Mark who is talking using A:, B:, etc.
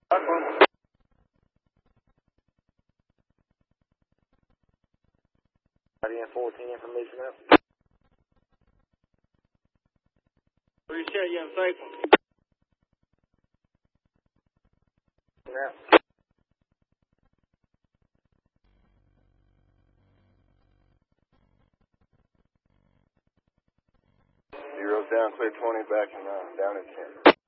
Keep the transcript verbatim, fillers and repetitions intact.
A: Cyclone. I D N fourteen information out. Where you at? You in Cyclone? Yeah. Zero down, clear twenty, back and uh, down in ten.